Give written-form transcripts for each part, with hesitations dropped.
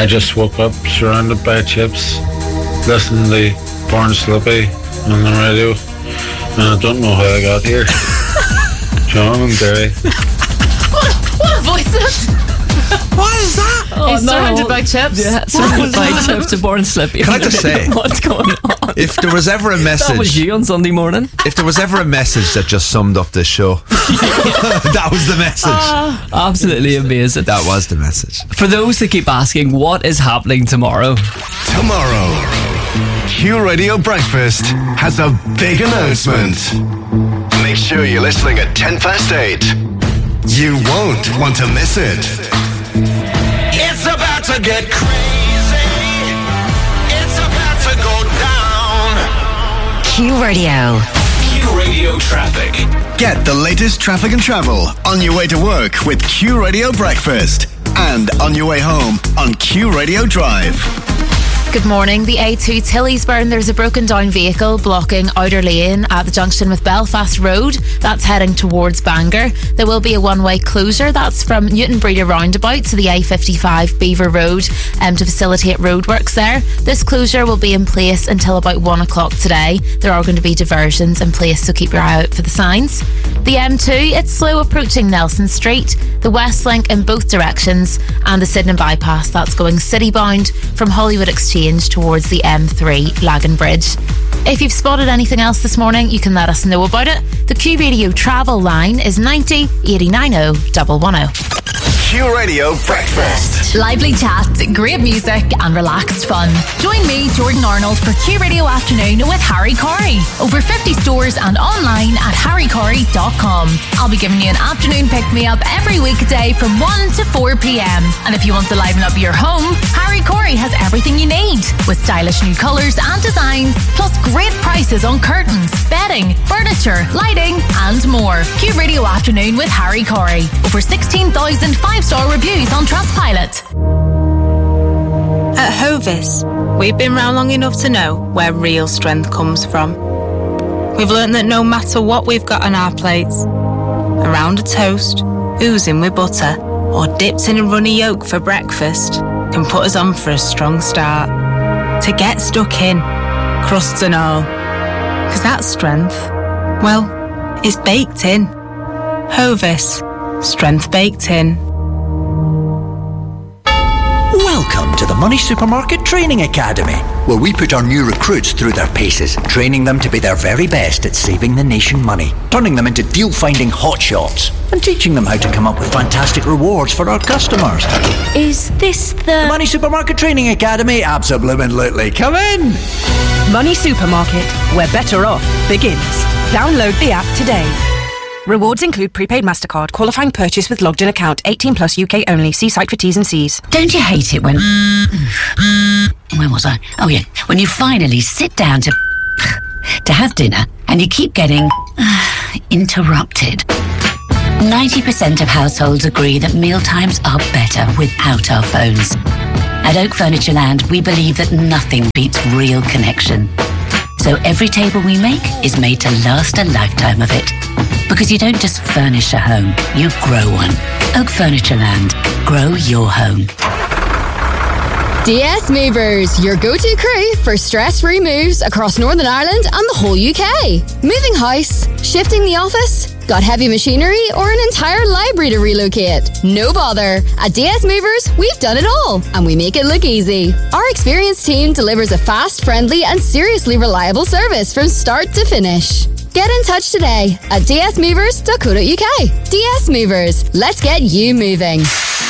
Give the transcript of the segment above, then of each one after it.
I just woke up surrounded by chips, listening to Born Slippy on the radio, and I don't know how I got here. John and Derry. What a voice is that? What is that? He's surrounded by chips. Yeah, surrounded by chips and Born Slippy. Can I just say, what's going on? if there was ever a message, that was you on Sunday morning. If there was ever a message that just summed up this show, that was the message. Absolutely amazing. That was the message. For those that keep asking, what is happening tomorrow? Tomorrow, Q Radio Breakfast has a big announcement. Make sure you're listening at 8:10. You won't want to miss it. It's about to get crazy. It's about to go down. Q Radio. Q Radio Traffic. Get the latest traffic and travel on your way to work with Q Radio Breakfast. And on your way home on Q Radio Drive. Good morning. The A2 Tillysburn, there's a broken down vehicle blocking outer lane at the junction with Belfast Road. That's heading towards Bangor. There will be a one-way closure. That's from Newton Breeder roundabout to the A55 Beaver Road to facilitate roadworks there. This closure will be in place until about 1 o'clock today. There are going to be diversions in place, so keep your eye out for the signs. The M2, it's slow approaching Nelson Street, the West Link in both directions, and the Sydenham Bypass, that's going city-bound from Hollywood Exchange towards the M3 Lagan Bridge. If you've spotted anything else this morning, you can let us know about it. The Q Radio travel line is 90 89 0 110. Q Radio Breakfast. Lively chat, great music and relaxed fun. Join me, Jordan Arnold, for Q Radio Afternoon with Harry Corey. Over 50 stores and online at harrycorey.com. I'll be giving you an afternoon pick-me-up every weekday from 1 to 4 p.m. And if you want to liven up your home, Harry Corey has everything you need, with stylish new colours and designs, plus great prices on curtains, bedding, furniture, lighting and more. Q Radio Afternoon with Harry Corey. Over 16,000 5-star reviews on Trustpilot. At Hovis, we've been round long enough to know where real strength comes from. We've learnt that no matter what we've got on our plates, a round of toast, oozing with butter, or dipped in a runny yolk for breakfast can put us on for a strong start. To get stuck in, crusts and all. 'Cause that strength, well, it's baked in. Hovis, strength baked in. Welcome to the Money Supermarket Training Academy, where we put our new recruits through their paces, training them to be their very best at saving the nation money, turning them into deal-finding hotshots, and teaching them how to come up with fantastic rewards for our customers. Is this the Money Supermarket Training Academy? Absolutely. Come in! Money Supermarket, where better off begins. Download the app today. Rewards include prepaid MasterCard, qualifying purchase with logged in account, 18 plus UK only. See site for T's and C's. Don't you hate it when... Where was I? Oh yeah, when you finally sit down to have dinner and you keep getting interrupted. 90% of households agree that mealtimes are better without our phones. At Oak Furnitureland, we believe that nothing beats real connection. So every table we make is made to last a lifetime of it. Because you don't just furnish a home, you grow one. Oak Furnitureland. Grow your home. DS Movers, your go-to crew for stress-free moves across Northern Ireland and the whole UK. Moving house, shifting the office, got heavy machinery or an entire library to relocate? No bother. At DS Movers, we've done it all and we make it look easy. Our experienced team delivers a fast, friendly and seriously reliable service from start to finish. Get in touch today at dsmovers.co.uk. DS Movers, let's get you moving.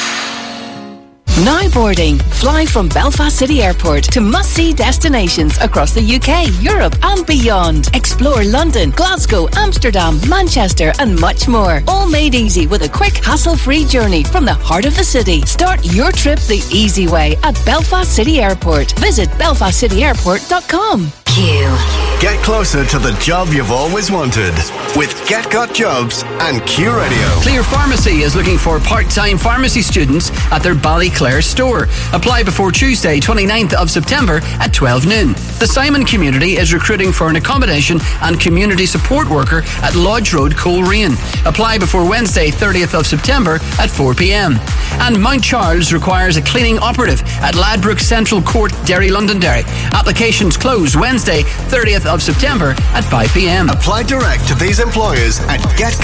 Now boarding. Fly from Belfast City Airport to must-see destinations across the UK, Europe and beyond. Explore London, Glasgow, Amsterdam, Manchester and much more. All made easy with a quick, hassle-free journey from the heart of the city. Start your trip the easy way at Belfast City Airport. Visit belfastcityairport.com. Q. Get closer to the job you've always wanted with Get Got Jobs and Q Radio. Clear Pharmacy is looking for part-time pharmacy students at their Ballyclare store. Apply before Tuesday, 29th of September at 12 noon. The Simon community is recruiting for an accommodation and community support worker at Lodge Road, Coleraine. Apply before Wednesday, 30th of September at 4 p.m. And Mount Charles requires a cleaning operative at Ladbroke Central Court, Derry, Londonderry. Applications close Wednesday, 30th of September at 5 p.m. Apply direct to these employers at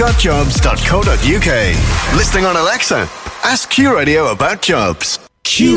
getgotjobs.co.uk. Listening on Alexa, ask Q Radio about jobs. Q